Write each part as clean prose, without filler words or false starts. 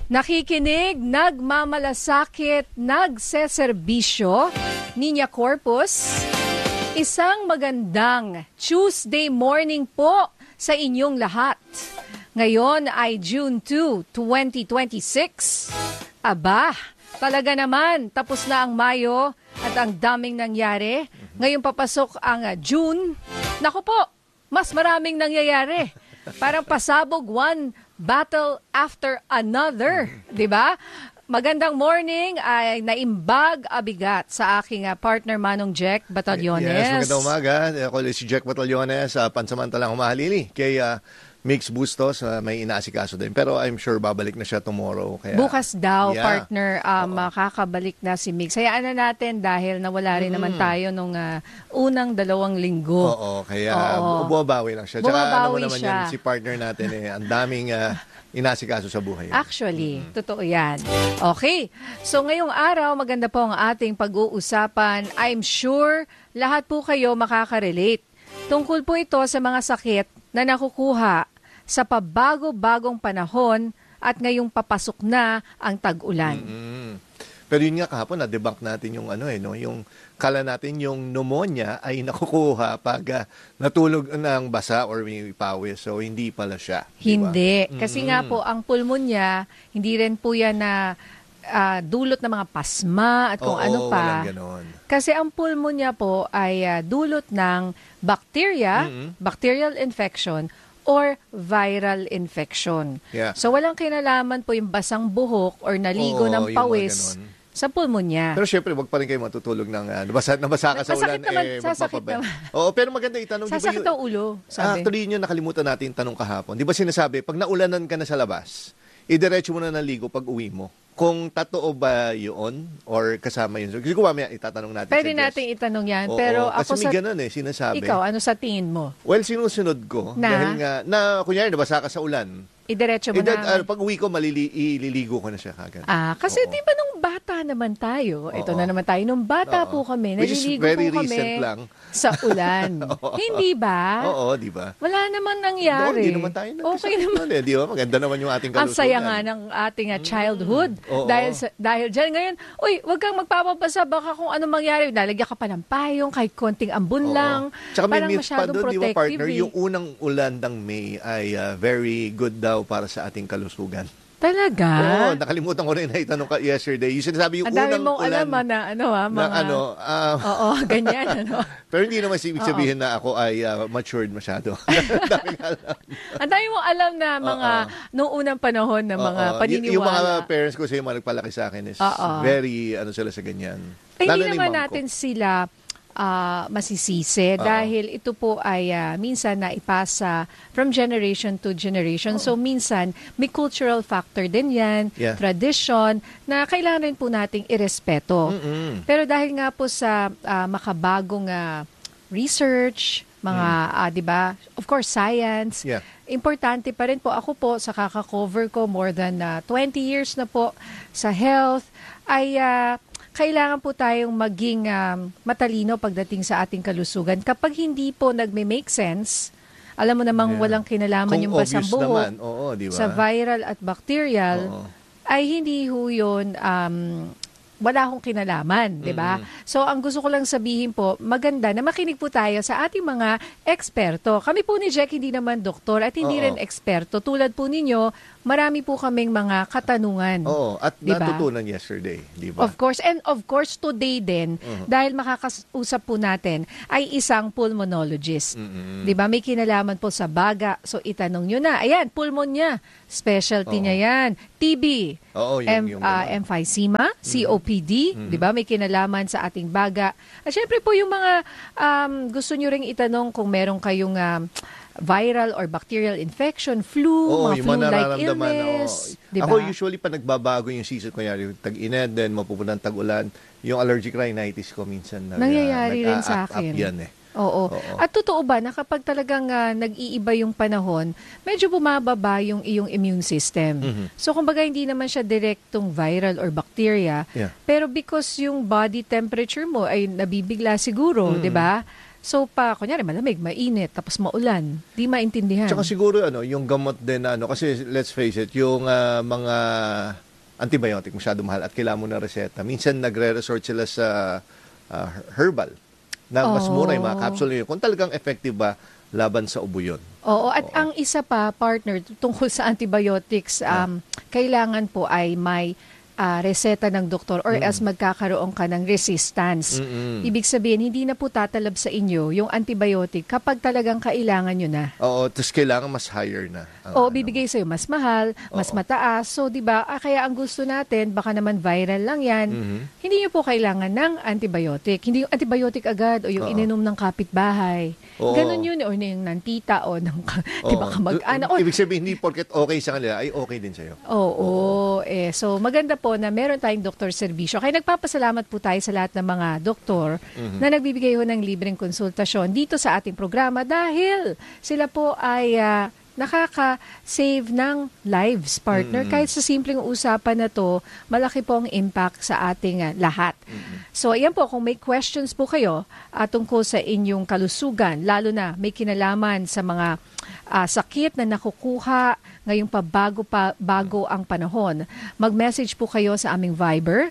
Nakikinig, nagmamalasakit, nagseserbisyo, Niña Corpus. Isang magandang Tuesday morning po sa inyong lahat. Ngayon ay June 2, 2026. Aba, talaga naman, tapos na ang Mayo at ang daming nangyari. Ngayon papasok ang June. Naku po, mas maraming nangyayari. Parang pasabog one battle after another, di ba? Magandang morning ay naimbag abigat sa aking partner Manong Jack Batallones. Yes, magandang umaga. Ako si Jack Batallones, pansamantalang humahalili kay Mix Bustos, may inaasikaso din. Pero I'm sure babalik na siya tomorrow. Kaya, bukas daw, partner, makakabalik na si Mix. Hayaan na natin dahil nawala rin naman tayo nung unang 2 linggo. Oo, kaya bumabawi lang siya. Tsaka Bumabawi naman siya. yan, si partner natin, ang daming inasikaso sa buhay. Actually, totoo yan. Okay, so ngayong araw, maganda po ang ating pag-uusapan. I'm sure lahat po kayo makaka-relate. Tungkol po ito sa mga sakit na nakukuha sa pabago-bagong panahon at ngayong papasok na ang tag-ulan. Pero yun nga kahapon, na-debunk natin yung yung kala natin yung pneumonia ay nakukuha pag natulog ng basa or may pawis. So, hindi pala siya. Hindi. Diba? Kasi nga po, ang pulmonya, hindi rin po yan na dulot ng mga pasma at kung ano pa. Walang ganon. Kasi ang pulmonya po ay dulot ng bacteria, bacterial infection, or viral infection. Yeah. So walang kinalaman po yung basang buhok or naligo ng pawis sa pulmonya. Pero syempre, wag pa rin kayo matutulog ng nabasa ka sa ulan. Sasakit naman. Oo, pero maganda itanong. Sasakit ang ulo, sabi. Actually, yun yung nakalimutan natin tanong kahapon. Di ba sinasabi, pag naulanan ka na sa labas, idiretso mo na ng ligo pag uwi mo. Kung totoo ba yun or kasama yun? Kasi kung mamaya itatanong natin. Pwede natin itanong yan. Oo, pero kasi ako may ganun sinasabi. Ikaw, ano sa tingin mo? Well, sinusunod ko. Dahil nga, kunyari, nabasa ka sa ulan. Idiretso mo na. Pag uwi ko, ililigo ko na siya kagad. Kasi di ba nung bata naman tayo, ito na naman tayo, nung bata po kami, naliligo po kami lang. sa ulan. Hindi ba? Oo, di ba? Wala naman nangyari. Hindi naman tayo okay naman. Di ba? Maganda naman yung ating kalusugan. Ang saya nga ng ating childhood. Dahil dyan ngayon, wag kang magpapabasa, baka kung ano mangyari, lalagyan ka pa ng payong, kahit konting ambon lang. Tsaka may parang myth pa doon, di ba partner, yung unang ulan ng May ay very good daw para sa ating kalusugan. Talaga? Oo, nakalimutan ko rin na itanong ka yesterday. Yung sinasabi yung unang mong ulan. Oo, ganyan. Pero hindi naman ibig sabihin na ako ay matured masyado. Ang dami mong alam na mga noong unang panahon na mga paniniwala. Yung mga parents ko sa mga nagpalaki sa akin is very, sila sa ganyan. Hindi naman natin sila masisisi dahil ito po ay minsan naipasa from generation to generation. So minsan may cultural factor din yan, tradition, na kailangan rin po nating irespeto. Pero dahil nga po sa makabagong research, mga, di ba, of course, science, importante pa rin po. Ako po, sa kaka-cover ko, more than 20 years na po sa health, ay kailangan po tayong maging matalino pagdating sa ating kalusugan. Kapag hindi po nagme-make sense, alam mo namang walang kinalaman yung basang buhok diba? Sa viral at bacterial, ay hindi ho yun, wala akong kinalaman, di ba? So, ang gusto ko lang sabihin po, maganda na makinig po tayo sa ating mga eksperto. Kami po ni Jack hindi naman doktor at hindi rin eksperto. Tulad po ninyo, marami po kaming mga katanungan. At diba? natutunan yesterday, di ba? Of course, and of course today din, dahil makakausap po natin, ay isang pulmonologist. Di ba? May kinalaman po sa baga. So, itanong nyo na. Ayan, pulmonya. Specialty niya yan. TB. Emphysema, COPD. Di ba? May kinalaman sa ating baga. At syempre po yung mga gusto nyo ring itanong kung meron kayong viral or bacterial infection, flu, mga flu-like illness. Diba? Ako usually pa nagbabago yung season, kunyari tag-init, then mapupunang tag-ulan, yung allergic rhinitis ko minsan nangyayari rin sa akin. Yan Oo. At totoo ba na kapag talagang nag-iiba yung panahon, medyo bumababa yung iyong immune system. So kumbaga hindi naman siya direktong viral or bacteria, pero because yung body temperature mo ay nabibigla siguro, 'di ba? So kunyari malamig, mainit, tapos maulan, di maintindihan. Tsaka siguro yung gamot din kasi let's face it, yung mga antibiotic masyado mahal at kailangan mo na reseta. Minsan nagre-resort sila sa herbal na mas mura yung mga capsule yun. Kung talagang effective ba laban sa ubo yun. Oo, at ang isa pa, partner, tungkol sa antibiotics, kailangan po ay may reseta ng doktor or else magkakaroon ka ng resistance. Ibig sabihin, hindi na po tatalab sa inyo yung antibiotic kapag talagang kailangan nyo na. Oo, tapos kailangan mas higher na. Bibigay sa'yo mas mahal, mas mataas. So, di ba, kaya ang gusto natin, baka naman viral lang yan, hindi nyo po kailangan ng antibiotic. Hindi yung antibiotic agad o yung ininom ng kapitbahay. Ganun yun, o yung ng tita o ng, di ba, kamag-anak. Ibig sabihin, hindi porket okay sa kanila, ay okay din sa'yo. So maganda po na meron tayong doktor serbisyo. Kaya nagpapasalamat po tayo sa lahat ng mga doktor na nagbibigay ho ng libreng konsultasyon dito sa ating programa dahil sila po ay nakaka-save ng lives, partner. Kahit sa simpleng usapan na to, malaki po ang impact sa ating lahat. So, ayan po, kung may questions po kayo tungkol sa inyong kalusugan, lalo na may kinalaman sa mga sakit na nakukuha ngayong bago ang panahon, mag-message po kayo sa aming Viber,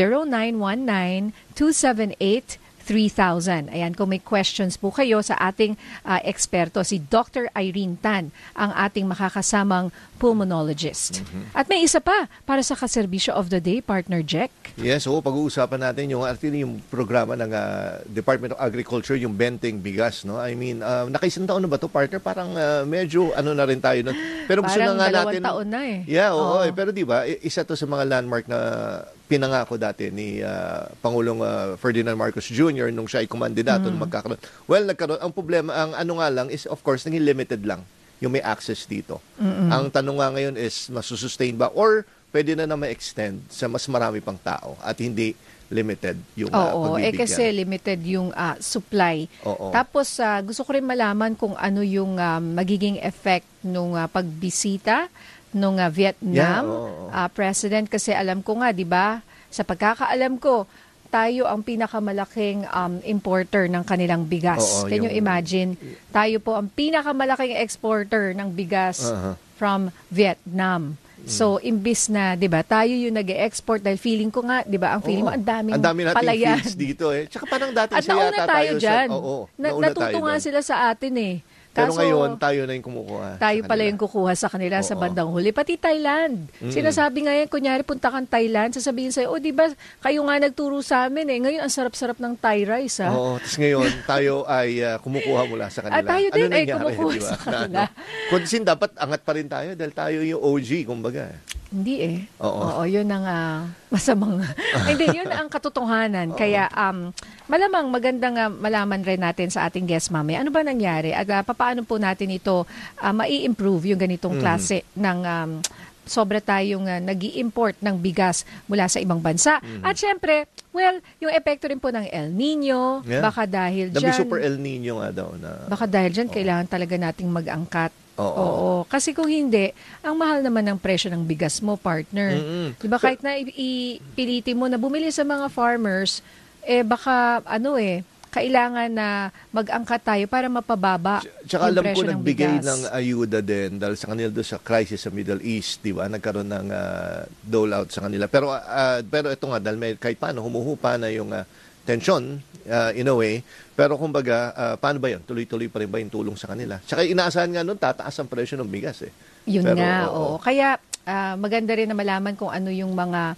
0919-278-3000. Ayan, kung may questions po kayo sa ating eksperto, si Dr. Irene Tan, ang ating makakasamang pulmonologist. At may isa pa para sa kaserbisyo of the day, partner Jack. Yes, pag-uusapan natin yung programa ng Department of Agriculture, yung Benteng Bigas, no? I mean, nakaisang taon na ba to, partner? Parang medyo na rin tayo nun. Pero gusto na nga natin. Parang 2 taon na eh. Yeah, pero di ba, isa to sa mga landmark na pinangako dati ni Pangulong Ferdinand Marcos Jr. nung siya ay kumandidato na magkakaroon. Well, nagkaroon. Ang problema, ang nga lang is of course, naging limited lang yung may access dito. Ang tanong nga ngayon is, masusustain ba or pwede na ma-extend sa mas marami pang tao at hindi limited yung pagbibigyan. Kasi limited yung supply. Tapos gusto ko rin malaman kung ano yung magiging effect nung pagbisita nung Vietnam president, kasi alam ko nga, 'di ba? Sa pagkakaalam ko, tayo ang pinakamalaking importer ng kanilang bigas. Can you imagine? Tayo po ang pinakamalaking exporter ng bigas from Vietnam. So, imbis na, 'di ba, tayo yung nag-e-export dahil feeling ko nga, 'di ba, ang feeling mo ang daming nating palayan fields dito Tsaka parang dati at nauna tayo dyan. Natuto nga doon. sila sa atin eh. Pero ngayon, tayo na yung kumukuha. Tayo pala yung kukuha sa kanila sa bandang huli. Pati Thailand. Sinasabi nga yan, kunyari punta kang Thailand, sasabihin sa'yo, di ba, kayo nga nagturo sa amin eh. Ngayon, ang sarap-sarap ng Thai rice tapos ngayon, tayo ay kumukuha mula sa kanila. Tayo din ay kumukuha sa kanila. Kunsin, dapat angat pa rin tayo dahil tayo yung OG, kumbaga. Hindi eh. Oo, yun ang masamang. Hindi, yun ang katotohanan. Kaya malamang magandang malaman rin natin sa ating guest mamaya. Ano ba nangyari? At paano po natin ito mai-improve yung ganitong klase ng sobra tayong nag-i-import ng bigas mula sa ibang bansa. At syempre, yung epekto rin po ng El Nino, baka dahil dyan. Super El Nino nga daw. Baka dahil dyan, kailangan talaga nating mag-angkat. Oo. Kasi kung hindi, ang mahal naman ng presyo ng bigas mo, partner. Diba, kahit na ipiliti mo na bumili sa mga farmers, baka kailangan na mag-angkat tayo para mapababa Tsaka yung alam ko presyo ng nagbigay bigas. ng ayuda din dahil sa kanila doon sa crisis sa Middle East, di ba? Nagkaroon ng dole out sa kanila. Pero ito nga, dahil kahit paano, humuhupa na yung tension in a way. Pero kumbaga, paano ba yun? Tuloy-tuloy pa rin ba yung tulong sa kanila? Tsaka inaasahan nga nun, tataas ang presyo ng bigas Yun nga, oo. Kaya maganda rin na malaman kung ano yung mga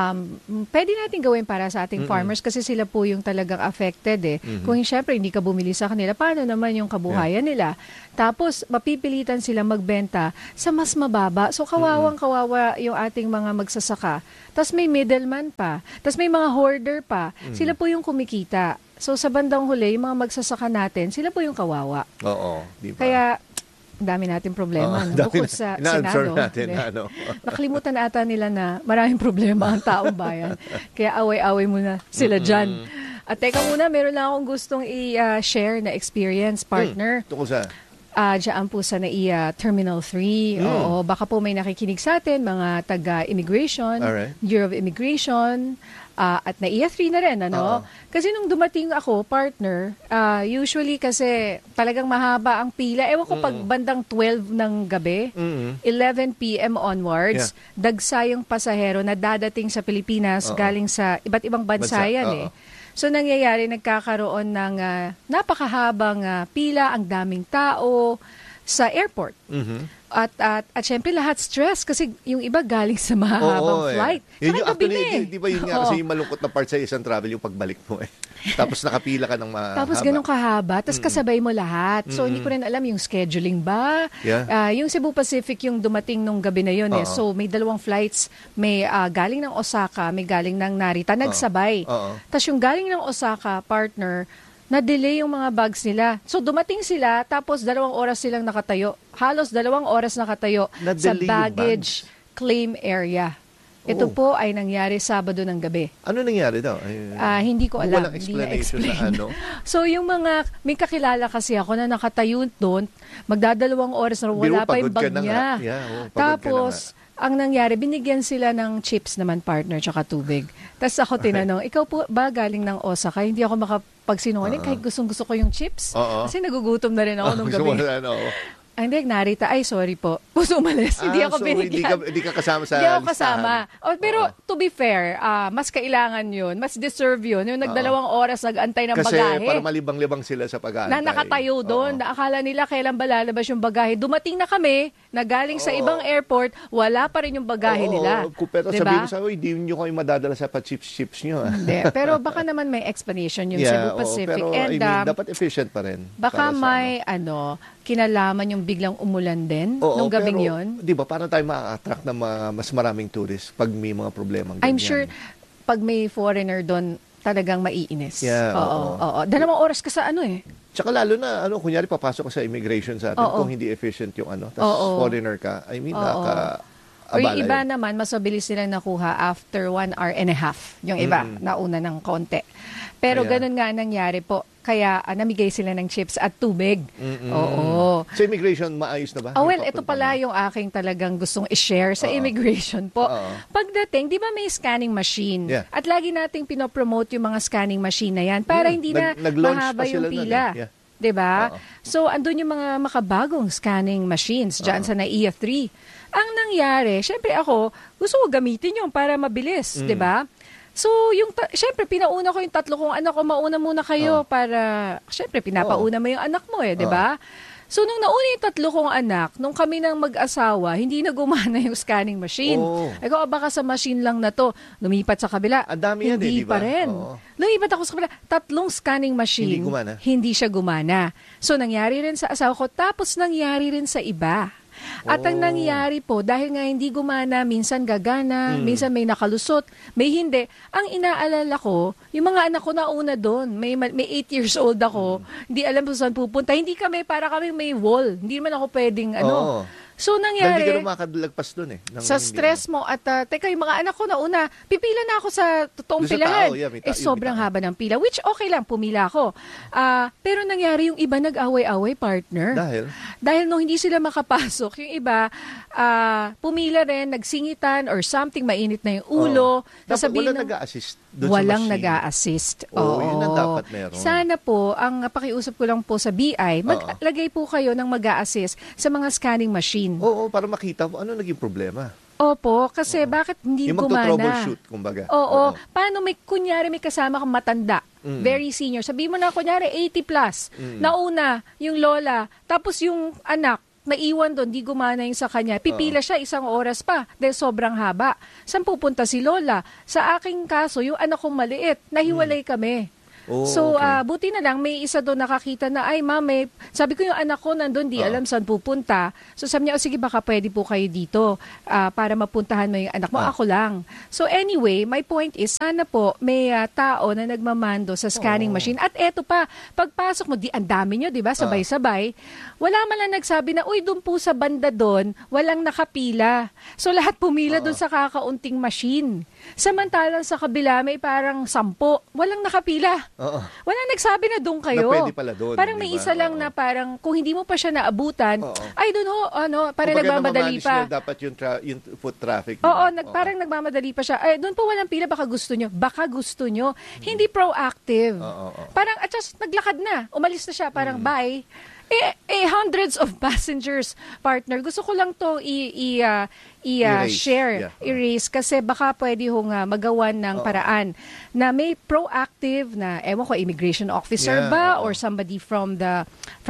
pwede natin gawin para sa ating farmers kasi sila po yung talagang affected Kung syempre hindi ka bumili sa kanila, paano naman yung kabuhayan nila? Tapos mapipilitan sila magbenta sa mas mababa. So kawawang-kawawa yung ating mga magsasaka. Tapos may middleman pa. Tapos may mga hoarder pa. Sila po yung kumikita. So sa bandang huli, yung mga magsasaka natin, sila po yung kawawa. Oo, di ba? Kaya dami nating problema. Bukod sa Senado. Nakalimutan na ata nila na maraming problema ang taong bayan. Kaya away-away muna sila dyan. At teka muna, meron lang akong gustong i-share na experience, partner. Tungkol sa? Diyan po sa NAIA Terminal 3. Oo, baka po may nakikinig sa atin, mga taga-immigration, Alright. Bureau of Immigration, at NAIA 3 na rin, ano? Kasi nung dumating ako, partner, usually kasi talagang mahaba ang pila. Ewan ko pag bandang 12 ng gabi, 11 p.m. onwards, dagsa yung pasahero na dadating sa Pilipinas galing sa iba't ibang bansa yan eh. So nangyayari, nagkakaroon ng napakahabang pila, ang daming tao sa airport. At syempre lahat stress kasi yung iba galing sa mahabang flight. Yun yung, gabi actually, di ba yun nga kasi yung malungkot na part sa isang travel yung pagbalik mo eh. Tapos nakapila ka ng mahaba. Tapos ganun kahaba, tapos kasabay mo lahat. So hindi ko rin alam yung scheduling ba. Yung Cebu Pacific yung dumating nung gabi na yun eh. So may dalawang flights, may galing ng Osaka, may galing ng Narita, nagsabay. Tapos yung galing ng Osaka, partner, na-delay yung mga bags nila. So dumating sila, tapos 2 oras silang nakatayo. Halos 2 oras nakatayo sa baggage claim area. Ito po ay nangyari Sabado ng gabi. Ano nangyari daw? Hindi ko alam. Walang explanation na ano. So yung may kakilala kasi ako na nakatayo doon, magdadalawang oras na wala pa yung bag niya. Tapos, ang nangyari, binigyan sila ng chips naman, partner, tsaka tubig. Tapos ako tinanong, ikaw po ba galing ng Osaka? Hindi ako makapagsinungaling kahit gustong-gusto ko yung chips. Kasi nagugutom na rin ako nung gabi. Hindi, Narita. Ay, sorry po. Gusto umalis. Hindi ako binigyan. Hindi ka kasama sa listahan. Hindi ako kasama. Pero to be fair, mas kailangan yun, mas deserve yun. Yung nagdalawang oras nag-antay ng bagahe. Kasi para malibang-libang sila sa pag-aantay. Na nakatayo doon. Akala nila kailan ba lalabas yung bagahe. Dumating na kami, na galing sa ibang airport, wala pa rin yung bagahe nila. Pero sabihin mo sa hindi nyo kayo madadala sa pa-chips nyo. Hindi. Pero baka naman may explanation yung Cebu Pacific. Pero And, dapat efficient pa rin. Baka may kinalaman yung biglang umulan din nung gabing yon. Di ba, paano tayo ma-attract ng mas maraming tourists pag may mga problemang ganyan? I'm sure pag may foreigner doon, talagang maiinis. Oo. 2 oras ka sa Tsaka lalo na, kunyari papasok ka sa immigration sa atin kung hindi efficient yung tapos foreigner ka, I mean, o yung iba naman, mas mabilis silang nakuha after 1 hour and a half. Yung iba, nauna ng konti. Pero ganun nga nangyari po. Kaya namigay sila ng chips at tubig. Oo. Sa immigration, maayos na ba? Ito pala yung aking talagang gustong i-share sa immigration po. Pagdating, di ba may scanning machine? At lagi nating pinopromote yung mga scanning machine na yan para hindi na mahaba yung pila. Diba? So, andun yung mga makabagong scanning machines dyan sa NAIA 3. Ang nangyari, syempre ako, gusto ko gamitin yung para mabilis. Diba? So, syempre, pinauna ko yung 3 kong anak ko, mauna muna kayo para, syempre, pinapauna mo yung anak mo di ba? So, nung nauna yung 3 kong anak, nung kami nang mag-asawa, hindi na gumana yung scanning machine. Ikaw, baka sa machine lang na to. Lumipat sa kabila. Ang dami yan hindi pa rin. Lumipat ako sa kabila. 3 scanning machine. Hindi siya gumana. So, nangyari rin sa asawa ko, tapos nangyari rin sa iba. At ang nangyari po, dahil nga hindi gumana, minsan gagana, minsan may nakalusot, may hindi. Ang inaalala ko, yung mga anak ko nauna doon, may 8 years old ako, hindi alam kung saan pupunta. Hindi kami, para kami may wall. Hindi man ako pwedeng So, nangyari, hindi ka makadalagpas doon sa stress mo at, teka, yung mga anak ko nauna, pipila na ako sa totoong pilahan. Sobrang haba ng pila, which okay lang, pumila ako. Pero nangyari yung iba nag-away-away, partner. Dahil nung hindi sila makapasok, yung iba, pumila rin, nagsingitan or something, mainit na yung ulo. Walang nag-a-assist doon sa walang machine. nag-a-assist. Yun ang dapat meron. Sana po, ang pakiusap ko lang po sa BI, maglagay po kayo ng mag-a-assist sa mga scanning machine. Oo, para makita mo ano naging problema. Opo, kasi bakit hindi yung gumana? Yung magto-troubleshoot, kumbaga. Oo. Paano kunyari may kasama kang matanda, very senior. Sabihin mo na, kunyari, 80 plus. Nauna, yung lola, tapos yung anak, naiwan doon, di gumana yung sa kanya. Pipila siya 1 oras pa dahil sobrang haba. Saan pupunta si lola? Sa aking kaso, yung anak kong maliit, nahiwalay kami. So, buti na lang, may isa doon nakakita na, ay, ma'am, sabi ko yung anak ko nandun, di alam saan pupunta. So, sabi niya, sige, baka pwede po kayo dito para mapuntahan mo yung anak mo. Ako lang. So, anyway, my point is, sana po may tao na nagmamando sa scanning machine. At eto pa, pagpasok mo, ang dami nyo, di ba, sabay-sabay, wala man lang nagsabi na, uy, doon po sa banda doon, walang nakapila. So, lahat pumila doon sa kakaunting machine. Samantalang sa kabila, may parang 10, walang nakapila. Oo. Wala nagsabi na doon kayo. Na pwede pala doon, Parang di may ba? isa lang Oo. na parang kung hindi mo pa siya naabutan, Oo. ay doon ho, parang Kumbaga, nagmamadali namamanage pa. nila dapat yung foot traffic. Oo, di ba? parang nagmamadali pa siya. Doon po walang pila, baka gusto nyo. Baka gusto nyo. Hindi proactive. Oo. Parang, at just naglakad na. Umalis na siya, parang bye. Hundreds of passengers, partner. Gusto ko lang to Erase. share, Yeah. erase, kasi baka pwede hong magawan ng paraan na may proactive na, ewan ko, immigration officer Yeah, ba oo. or somebody from the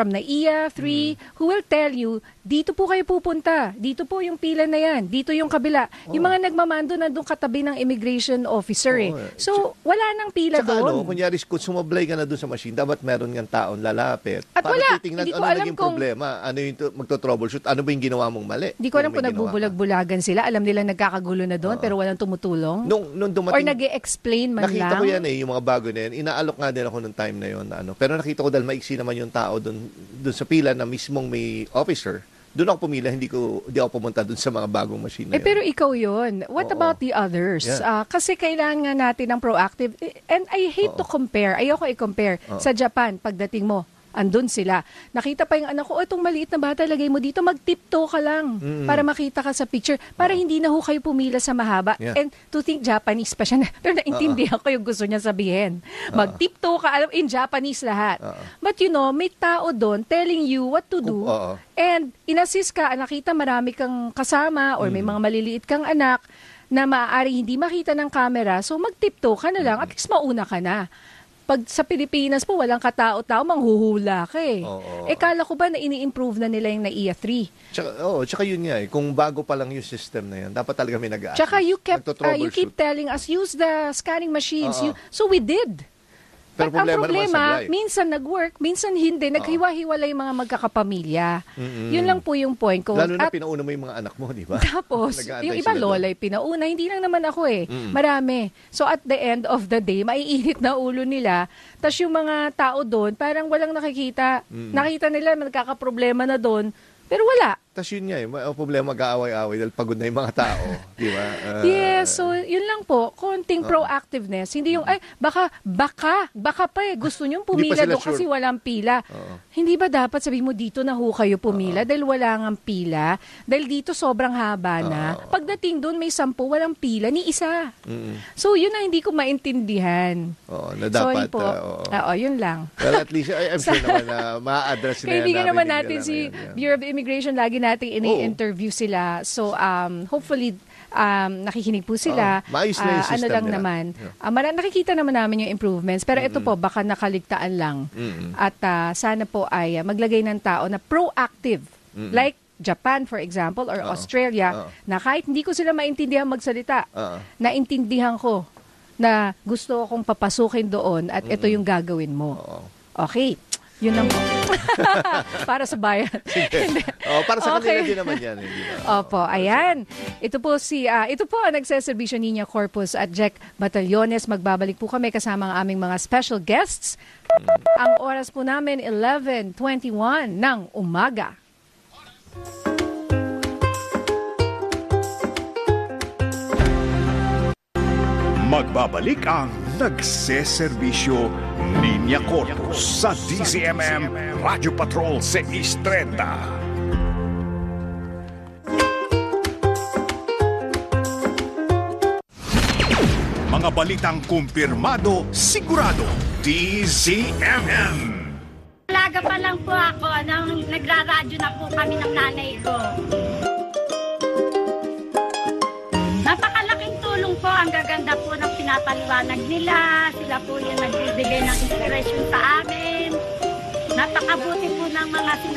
NAIA 3 who will tell you, dito po kayo pupunta, dito po yung pila na yan, dito yung kabila. Yung mga nagmamando nandun katabi ng immigration officer Oo, So, wala nang pila Tsaka doon. kunyari, kung sumablay ka na doon sa machine, dapat meron ng taon lalapit. At Para wala. titingnan Hindi ko ano alam naging kung- problema, ano yung magto-troubleshoot, ano ba yung ginawa mong mali. Hindi ko alam kung may ginawa ka. nagbubulag-bulagan sila. Alam nila nagkakagulo na doon pero walang tumutulong. Nung Or dumating, nag-e-explain man nakita lang. ko yan yung mga bago na yan. Inaalok nga din ako nung time na yun. Pero nakita ko dahil maiksi naman yung tao doon sa pila na mismong may officer. Doon ako pumila, hindi ako pumunta doon sa mga bagong machine na yun. Pero ikaw yun. What Oo. about the others? Yeah. Kasi kailangan natin ng proactive. And I hate to compare. Ayoko i-compare. Sa Japan, pagdating mo, andun sila. Nakita pa yung anak ko, itong maliit na bata, lagay mo dito, mag-tiptoe ka lang para makita ka sa picture. Para hindi na ho kayo pumila sa mahaba. Yeah. And to think Japanese pa siya. Pero naintindihan ko yung gusto niya sabihin. Mag-tiptoe ka, alam, in Japanese lahat. But may tao doon telling you what to do. Oo. And in-assist ka, nakita marami kang kasama or may mga maliliit kang anak na maaari hindi makita ng camera. So mag-tiptoe ka na lang, at least mauna ka na. Pag sa Pilipinas po, walang katao-tao, manghuhula ka eh. Oo. Kala ko ba na ini-improve na nila yung NAIA 3? Tsaka yun nga kung bago pa lang yung system na yan, dapat talaga may nag-aasik. Tsaka you keep Nagto-troubleshoot. telling us, use the scanning machines. Oo. So we did. Pero But ang problema naman problema, sablay. minsan nag-work, minsan hindi. Naghiwa-hiwalay yung mga magkakapamilya. Yun lang po yung point ko. Lalo na At pinauna mo yung mga anak mo, di ba? tapos, Nag-aantay yung iba sila doon. lola pinauna, hindi lang naman ako Marami. So at the end of the day, maiinit na ulo nila. Tapos yung mga tao doon, parang walang nakikita. Nakita nila, magkakaproblema na doon. Pero wala. Tapos yun nga may problema, mag-aaway-aaway dahil pagod na yung mga tao, di ba? Yes, so yun lang po, konting proactiveness. Hindi yung, baka pa gusto nyong Hindi pa pumila sila doon kasi sure. walang pila. Oo. Hindi ba dapat sabi mo dito na ho kayo pumila dahil wala ngang pila? Dahil dito sobrang haba na. Pagdating doon may 10, walang pila, ni isa. So yun ang hindi ko maintindihan. Oo, na Sorry dapat. po. Oo, yun lang. Well, at least, I'm sure naman na ma-address na yan. Kaibigan naman narinig natin nila si na yan, yeah. Bureau of Immigration, lagi nating ini-interview sila. So, hopefully, nakikinig po sila. Maayos na yung system ano lang nila. naman. Nakikita naman namin yung improvements. Pero ito po, baka nakaligtaan lang. At sana po ay maglagay ng tao na proactive. Like Japan, for example, or Australia, na kahit hindi ko sila maintindihan magsalita, naintindihan ko na gusto akong papasukin doon at ito yung gagawin mo. Okay. Yun lang po. Para sa bayan. Para sa kanila Okay. din naman yan. Di ba? Opo, ayan. Ito po ang nagseservisyo Niña Corpus at Jack Batallones. Magbabalik po kami kasama ang aming mga special guests. Ang oras po namin 11:21 ng umaga. Magbabalik ang nagseserbisyo Niña Corpus sa DZMM Radio Patrol 630. Mga balitang kumpirmado, sigurado, DZMM. Alaga pa lang po ako nang nagraradyo na po kami ng nanay ko. Napakalaking tulong po, ang gaganda po ng pinapaliwanag nila. Sila po yung nagbibigay ng inspiration sa amin. Napakabuti po ng mga